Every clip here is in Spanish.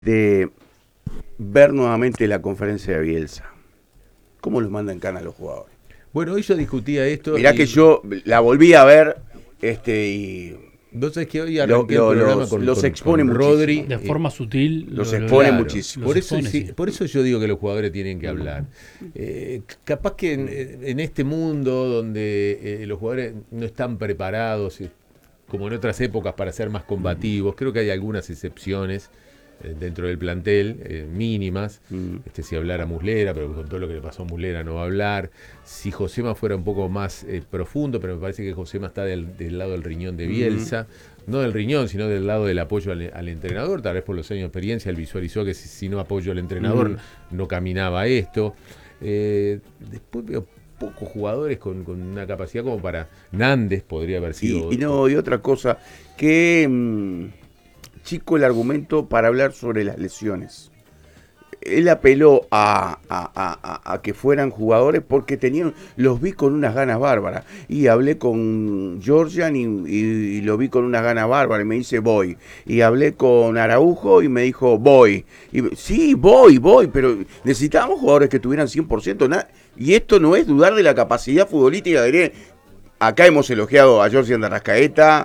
de ver nuevamente la conferencia de Bielsa. ¿Cómo los manda en cana a los jugadores? Bueno, hoy yo discutía esto. Mirá que yo la volví a ver y vos sabés que hoy arranqué el programa los expone con Rodri. muchísimo. De forma sutil. Los expone Claro, muchísimo. Por eso, expone, sí. por eso yo digo que los jugadores tienen que hablar. Capaz que en este mundo donde los jugadores no están preparados, como en otras épocas, para ser más combativos, creo que hay algunas excepciones dentro del plantel, mínimas. Si hablara Muslera, pero con todo lo que le pasó a Muslera no va a hablar. Si Josema fuera un poco más profundo, pero me parece que Josema está del lado del riñón de Bielsa. No del riñón, sino del lado del apoyo al entrenador. Tal vez por los años de experiencia él visualizó que si no apoyo al entrenador no caminaba esto. Después veo pocos jugadores con una capacidad como para... Nández podría haber sido... Y otra cosa, que chico el argumento para hablar sobre las lesiones. Él apeló a que fueran jugadores porque los vi con unas ganas bárbaras. Y hablé con Georgian y lo vi con unas ganas bárbaras y me dice voy. Y hablé con Araujo y me dijo voy. Y, sí, voy, pero necesitábamos jugadores que tuvieran 100%. Y esto no es dudar de la capacidad futbolística de Ariel. Acá hemos elogiado a Georgian de Arrascaeta,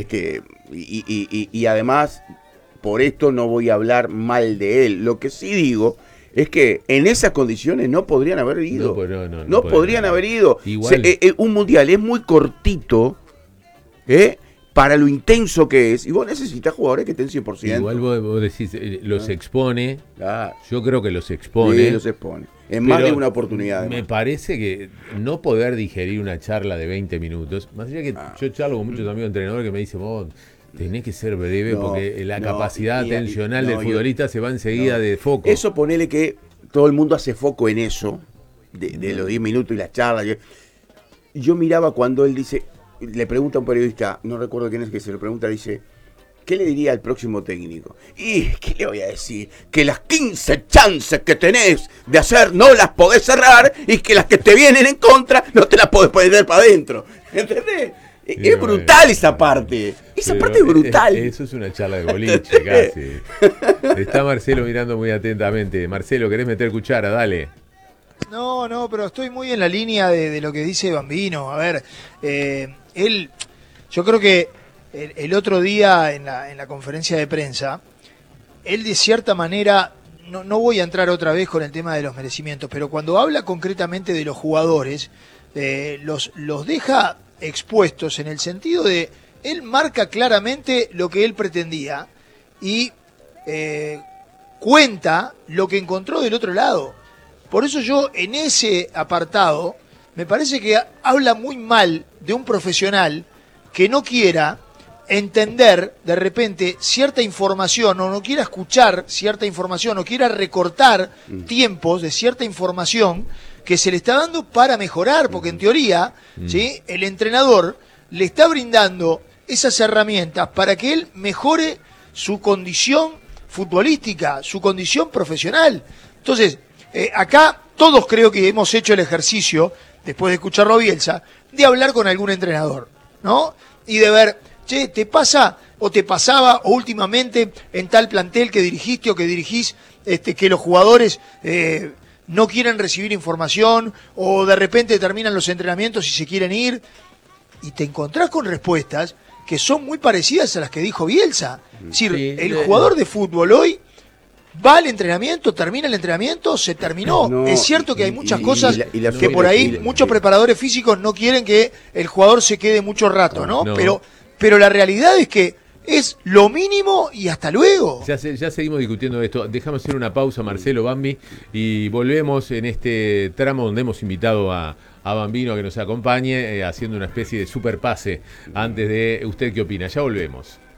y además... Por esto no voy a hablar mal de él. Lo que sí digo es que en esas condiciones no podrían haber ido. No podrían haber ido. Igual... un mundial es muy cortito para lo intenso que es. Y vos necesitas jugadores que estén 100%. Igual vos decís, los expone. Claro. Yo creo que los expone. Sí, los expone. En más de una oportunidad. Además. Me parece que no poder digerir una charla de 20 minutos. Más allá que yo charlo con muchos amigos entrenadores que me dicen, vos... Tenés que ser breve porque la capacidad atencional del futbolista se va enseguida de foco. Eso ponele que todo el mundo hace foco en eso, de los 10 minutos y las charlas. Yo miraba cuando él dice, le pregunta a un periodista, no recuerdo quién es que se lo pregunta, dice, ¿qué le diría al próximo técnico? Y, ¿qué le voy a decir? Que las 15 chances que tenés de hacer no las podés cerrar y que las que te vienen en contra no te las podés poner para adentro. ¿Entendés? Es brutal esa parte. Esa parte es brutal. Eso es una charla de boliche, casi. Está Marcelo mirando muy atentamente. Marcelo, ¿querés meter cuchara? Dale. No, pero estoy muy en la línea de lo que dice Bambino. A ver, yo creo que el otro día en la conferencia de prensa, él de cierta manera, no voy a entrar otra vez con el tema de los merecimientos, pero cuando habla concretamente de los jugadores, los deja expuestos en el sentido de él marca claramente lo que él pretendía y cuenta lo que encontró del otro lado. Por eso yo en ese apartado me parece que habla muy mal de un profesional que no quiera entender de repente cierta información o no quiera escuchar cierta información o quiera recortar tiempos de cierta información que se le está dando para mejorar, porque en teoría ¿sí? El entrenador le está brindando esas herramientas para que él mejore su condición futbolística, su condición profesional. Entonces, acá todos creo que hemos hecho el ejercicio, después de escucharlo a Bielsa, de hablar con algún entrenador, ¿no? Y de ver, che, ¿te pasa o te pasaba o últimamente en tal plantel que dirigiste o que dirigís que los jugadores... no quieren recibir información o de repente terminan los entrenamientos y se quieren ir y te encontrás con respuestas que son muy parecidas a las que dijo Bielsa. Es decir, el jugador de fútbol hoy va al entrenamiento, termina el entrenamiento, se terminó. Es cierto que hay muchas cosas que por ahí muchos preparadores físicos no quieren que el jugador se quede mucho rato, ¿no? Pero la realidad es que es lo mínimo y hasta luego. Ya seguimos discutiendo esto. Déjame hacer una pausa, Marcelo, Bambi, y volvemos en este tramo donde hemos invitado a Bambino a que nos acompañe, haciendo una especie de superpase antes de... ¿Usted qué opina? Ya volvemos.